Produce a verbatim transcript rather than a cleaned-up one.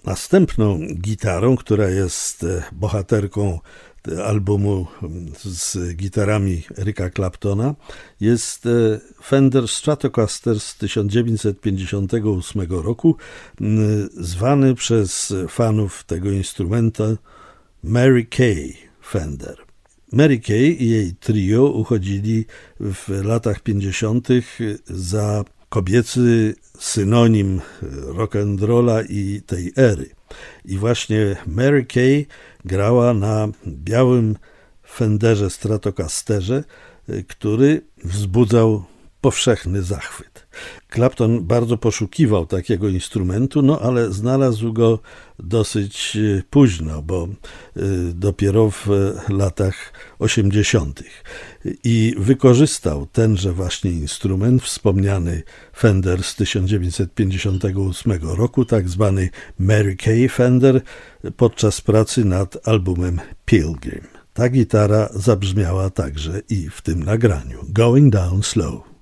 Następną gitarą, która jest bohaterką albumu z gitarami Erika Claptona, jest Fender Stratocaster z tysiąc dziewięćset pięćdziesiątego ósmego roku, zwany przez fanów tego instrumenta Mary Kay Fender. Mary Kay i jej trio uchodzili w latach pięćdziesiątych za kobiecy synonim rock'n'rolla i tej ery. I właśnie Mary Kay grała na białym Fenderze Stratocasterze, który wzbudzał powszechny zachwyt. Clapton bardzo poszukiwał takiego instrumentu, no ale znalazł go dosyć późno, bo dopiero w latach osiemdziesiątych. I wykorzystał tenże właśnie instrument, wspomniany Fender z tysiąc dziewięćset pięćdziesiątego ósmego roku, tak zwany Mary Kay Fender, podczas pracy nad albumem Pilgrim. Ta gitara zabrzmiała także i w tym nagraniu. Going Down Slow.